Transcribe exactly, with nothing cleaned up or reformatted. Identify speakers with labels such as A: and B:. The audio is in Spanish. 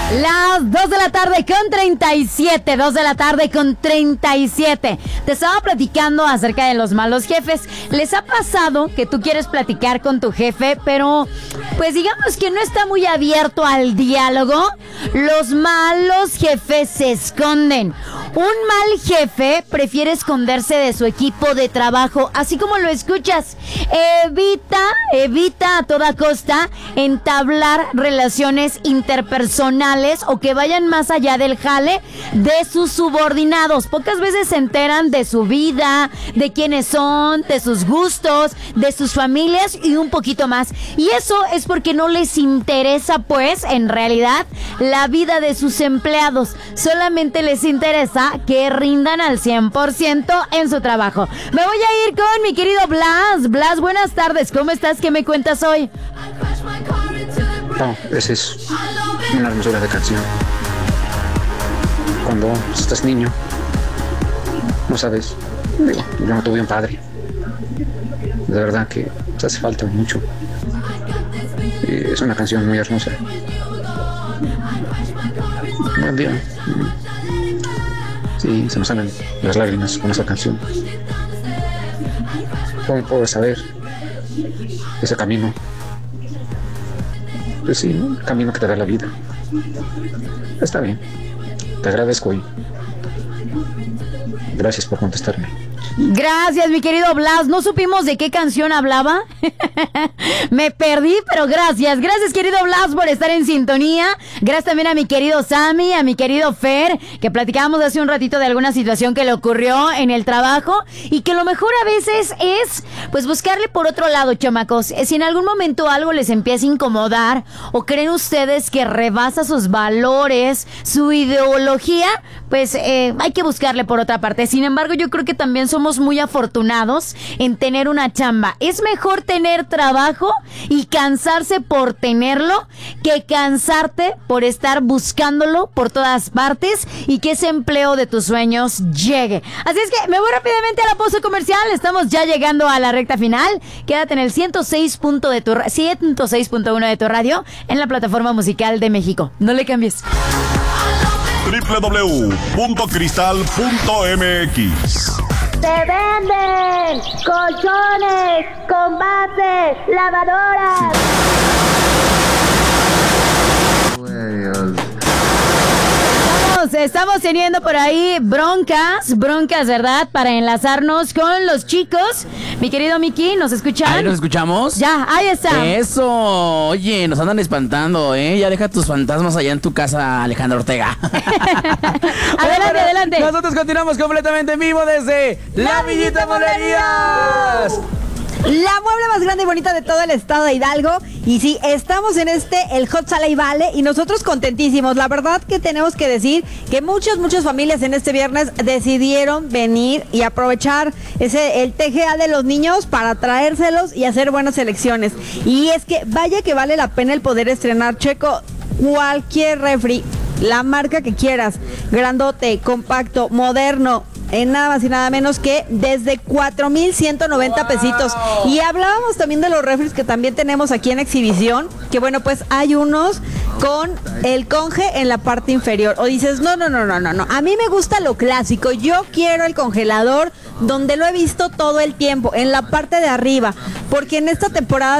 A: Las dos de la tarde con treinta y siete, dos de la tarde con treinta y siete. Te estaba platicando acerca de los malos jefes. ¿Les ha pasado que tú quieres platicar con tu jefe, pero pues digamos que no está muy abierto al diálogo? Los malos jefes se esconden. Un mal jefe prefiere esconderse de su equipo de trabajo, así como lo escuchas. Evita, evita a toda costa entablar relaciones interpersonales o que vayan más allá del jale de sus subordinados. Pocas veces se enteran de su vida, de quiénes son, de sus gustos, de sus familias y un poquito más. Y eso es porque no les interesa, pues, en realidad, la vida de sus empleados. Solamente les interesa que rindan al cien por ciento en su trabajo. Me voy a ir con mi querido Blas. Blas, buenas tardes. ¿Cómo estás? ¿Qué me cuentas hoy?
B: No, esa es una hermosura de canción. Cuando estás niño, no sabes. Digo, yo no tuve un padre. De verdad que te hace falta mucho. Y es una canción muy hermosa. Buen día. Sí, se me salen las lágrimas con esa canción. ¿Cómo puedo saber ese camino? Pues sí, ¿no? El camino que te da la vida. Está bien. Te agradezco y gracias por contestarme.
A: Gracias, mi querido Blas. No supimos de qué canción hablaba. Me perdí, pero gracias. Gracias, querido Blas, por estar en sintonía. Gracias también a mi querido Sammy, a mi querido Fer, que platicábamos hace un ratito de alguna situación que le ocurrió en el trabajo y que lo mejor a veces es, pues, buscarle por otro lado, chamacos. Si en algún momento algo les empieza a incomodar o creen ustedes que rebasa sus valores, su ideología, pues eh, hay que buscarle por otra parte. Sin embargo, yo creo que también somos muy afortunados en tener una chamba. Es mejor tener trabajo y cansarse por tenerlo que cansarte por estar buscándolo por todas partes y que ese empleo de tus sueños llegue. Así es que me voy rápidamente a la pausa comercial. Estamos ya llegando a la recta final. Quédate en el ciento seis punto uno de tu radio en la plataforma musical de México. No le cambies.
C: doble u doble u doble u punto cristal punto m x.
D: ¡Se venden colchones, combates, lavadoras!
A: Estamos, estamos teniendo por ahí broncas, broncas, ¿verdad? Para enlazarnos con los chicos. Mi querido Miki, ¿nos escuchan?
E: ¿Ahí nos escuchamos?
A: Ya, ahí está.
E: Eso, oye, nos andan espantando, ¿eh? Ya deja tus fantasmas allá en tu casa, Alejandro Ortega.
A: Adelante,
E: Oye,
A: adelante.
E: Nosotros continuamos completamente en vivo desde La Villita Molerías.
F: La mueble más grande y bonita de todo el estado de Hidalgo. Y sí, estamos en este, el Hot Sala y Vale, y nosotros contentísimos. La verdad que tenemos que decir que muchas, muchas familias en este viernes decidieron venir y aprovechar ese, el T G A de los niños para traérselos y hacer buenas elecciones. Y es que vaya que vale la pena el poder estrenar, Checo, cualquier refri, la marca que quieras, grandote, compacto, moderno, en nada más y nada menos que desde cuatro mil ciento noventa wow. pesitos. Y hablábamos también de los refres que también tenemos aquí en exhibición, que bueno, pues hay unos con el conge en la parte inferior. O dices, no, no, no, no, no, no. A mí me gusta lo clásico. Yo quiero el congelador donde lo he visto todo el tiempo, en la parte de arriba. Porque en esta temporada